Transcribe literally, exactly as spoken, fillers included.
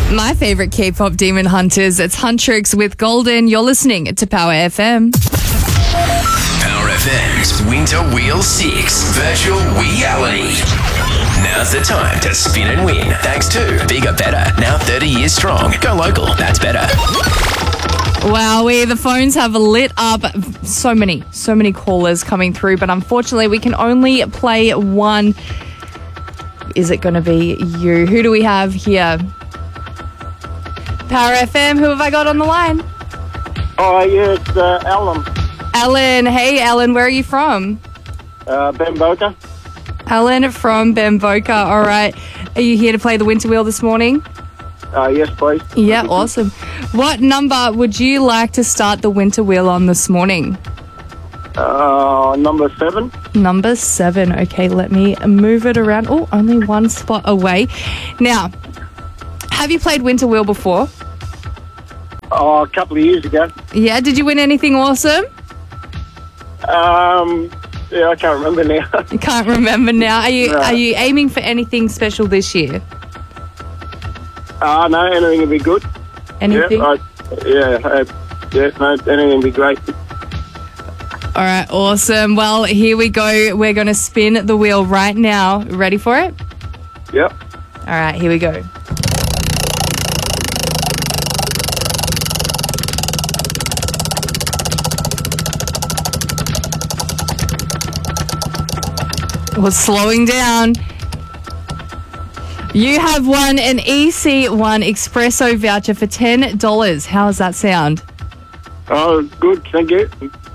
My favourite K-pop demon hunters, it's Huntrix with Golden. You're listening to Power F M. Power F M's Winter Wheel six Virtual Reality. Now's the time to spin and win. Thanks to Bigger Better. Now thirty years strong. Go local. That's better. Wow, we the phones have lit up. So many, so many callers coming through, but unfortunately we can only play one. Is it going to be you? Who do we have here? Power F M, who have I got on the line? Oh, yeah, it's uh, Alan. Alan, hey Alan, where are you from? Uh, Bamboka. Alan from Bamboka, all right. Are you here to play the Winter Wheel this morning? Uh, yes, please. Yeah, awesome. What number would you like to start the Winter Wheel on this morning? Uh, number seven. Number seven. Okay, let me move it around. Oh, only one spot away. Now, have you played Winter Wheel before? Oh, a couple of years ago. Yeah, did you win anything awesome? Um, yeah, I can't remember now. You can't remember now. Are you No. are you aiming for anything special this year? uh, no, anything would be good. Anything? Yeah, I, yeah, uh, yeah, no, anything would be great. All right, awesome. Well, here we go. We're going to spin the wheel right now. Ready for it? Yep. All right, here we go. We're slowing down. You have won an E C one Espresso voucher for ten dollars. How does that sound? Oh, good, thank you.